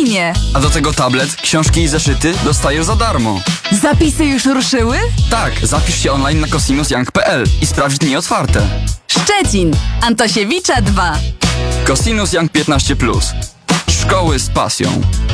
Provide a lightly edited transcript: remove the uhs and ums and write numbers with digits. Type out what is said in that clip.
fajnie! A do tego tablet, książki i zeszyty dostajesz za darmo. Zapisy już ruszyły? Tak, zapisz się online na cosinusyoung.pl i sprawdź dni otwarte. Szczecin, Antosiewicza 2. Cosinus Young 15+. Szkoły z pasją.